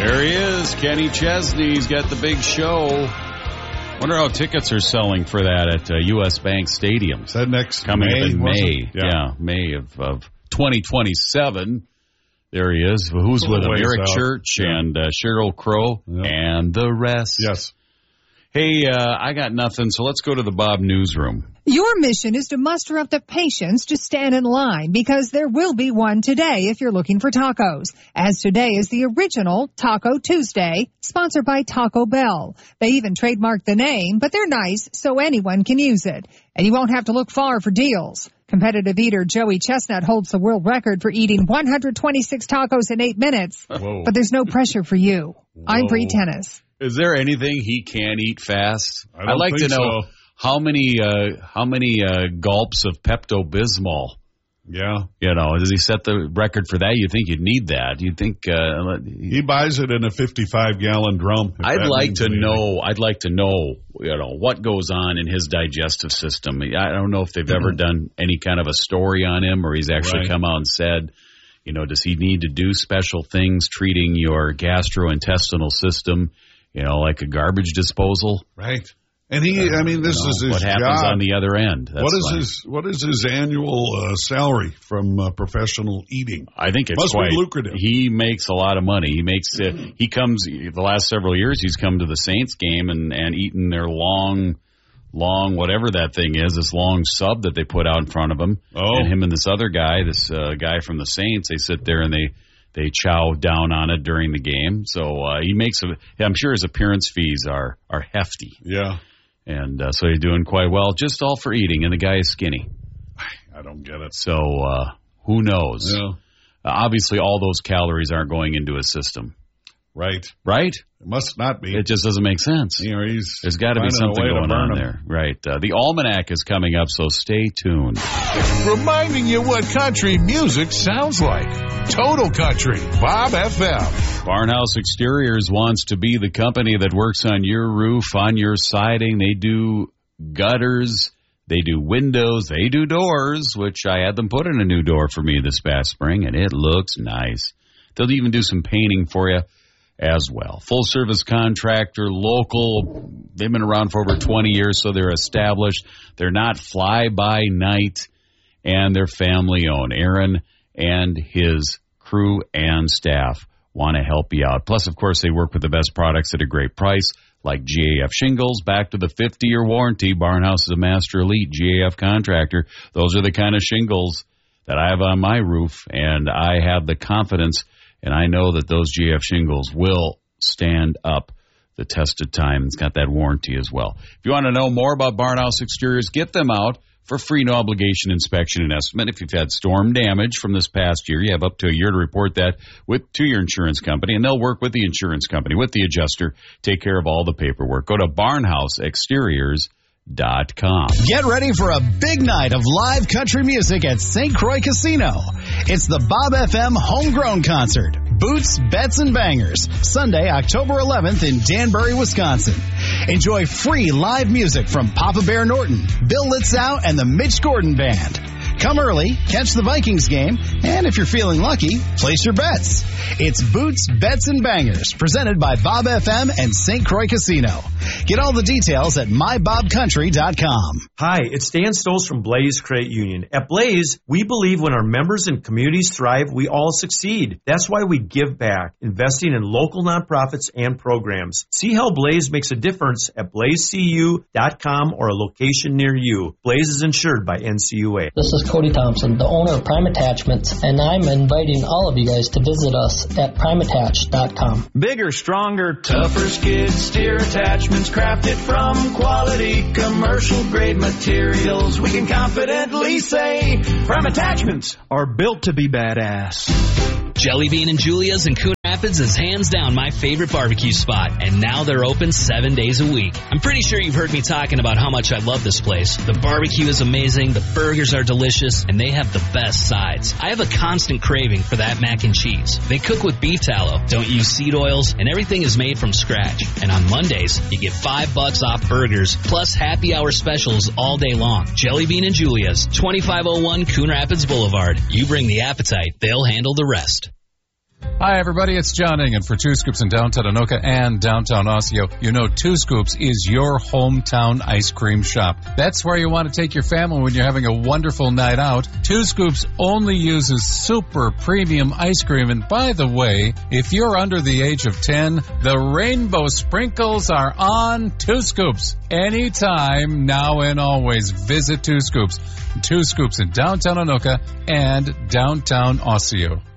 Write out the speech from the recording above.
There he is, Kenny Chesney's got the big show. Wonder how tickets are selling for that at U.S. Bank Stadium. Is that next coming May, up in May? Yeah, May of 2027. There he is. Who's with him? Eric Church and Sheryl Crow and the rest. Yes. Hey, I got nothing, so let's go to the Bob Newsroom. Your mission is to muster up the patience to stand in line because there will be one today if you're looking for tacos. As today is the original Taco Tuesday, sponsored by Taco Bell. They even trademarked the name, but they're nice so anyone can use it. And you won't have to look far for deals. Competitive eater Joey Chestnut holds the world record for eating 126 tacos in 8 minutes. Whoa. But there's no pressure for you. Whoa. I'm Bree Tennis. Is there anything he can't eat fast? I'd like to know how many gulps of Pepto-Bismol. Yeah. Does he set the record for that? You think you'd need that? You think he buys it in a 55-gallon drum? I'd like to know what goes on in his digestive system. I don't know if they've ever done any kind of a story on him, or he's actually come out and said, does he need to do special things treating your gastrointestinal system? Like a garbage disposal. Right. And this is his what happens job. On the other end. What is his annual salary from professional eating? I think it's must quite be lucrative. He makes a lot of money. He comes the last several years. He's come to the Saints game and eaten their long whatever that thing is, this long sub that they put out in front of him. Oh. And him and this other guy, this guy from the Saints, they sit there and they chow down on it during the game. So he makes I'm sure his appearance fees are hefty. Yeah. And so he's doing quite well, just all for eating. And the guy is skinny. I don't get it. So who knows? Yeah. Obviously, all those calories aren't going into his system. Right. Right? It must not be. It just doesn't make sense. There's got to be something going on there. Right. The Almanac is coming up, so stay tuned. Reminding you what country music sounds like. Total Country, Bob FM. Barnhouse Exteriors wants to be the company that works on your roof, on your siding. They do gutters. They do windows. They do doors, which I had them put in a new door for me this past spring, and it looks nice. They'll even do some painting for you as well. Full-service contractor, local. They've been around for over 20 years, so they're established. They're not fly-by-night, and they're family-owned. Aaron and his crew and staff want to help you out. Plus, of course, they work with the best products at a great price, like GAF shingles, back to the 50-year warranty. Barnhouse is a Master Elite GAF contractor. Those are the kind of shingles that I have on my roof, and I have the confidence, and I know that those GAF shingles will stand up the test of time. It's got that warranty as well. If you want to know more about Barnhouse Exteriors, get them out for free no-obligation inspection and estimate. If you've had storm damage from this past year, you have up to a year to report that to your insurance company, and they'll work with the insurance company, with the adjuster, take care of all the paperwork. Go to barnhouseexteriors.com. Get ready for a big night of live country music at St. Croix Casino. It's the Bob FM Homegrown Concert. Boots, Bets, and Bangers. Sunday, October 11th in Danbury, Wisconsin. Enjoy free live music from Papa Bear Norton, Bill Litzow, and the Mitch Gordon Band. Come early, catch the Vikings game, and if you're feeling lucky, place your bets. It's Boots, Bets, and Bangers, presented by Bob FM and St. Croix Casino. Get all the details at mybobcountry.com. Hi, it's Dan Stolz from Blaze Credit Union. At Blaze, we believe when our members and communities thrive, we all succeed. That's why we give back, investing in local nonprofits and programs. See how Blaze makes a difference at blazecu.com or a location near you. Blaze is insured by NCUA. This is Cody Thompson, the owner of Prime Attachments, and I'm inviting all of you guys to visit us at primeattach.com. Bigger, stronger, tougher skid steer attachments crafted from quality commercial-grade materials. We can confidently say Prime Attachments are built to be badass. Jelly Bean and Julia's in Coon Rapids is hands down my favorite barbecue spot, and now they're open 7 days a week. I'm pretty sure you've heard me talking about how much I love this place. The barbecue is amazing, the burgers are delicious, and they have the best sides. I have a constant craving for that mac and cheese. They cook with beef tallow, don't use seed oils, and everything is made from scratch. And on Mondays, you get $5 off burgers, plus happy hour specials all day long. Jelly Bean and Julia's, 2501 Coon Rapids Boulevard. You bring the appetite, they'll handle the rest. Hi, everybody. It's John Ingen for Two Scoops in downtown Anoka and downtown Osseo. You know, Two Scoops is your hometown ice cream shop. That's where you want to take your family when you're having a wonderful night out. Two Scoops only uses super premium ice cream. And by the way, if you're under the age of 10, the rainbow sprinkles are on Two Scoops. Anytime, now and always, visit Two Scoops. Two Scoops in downtown Anoka and downtown Osseo.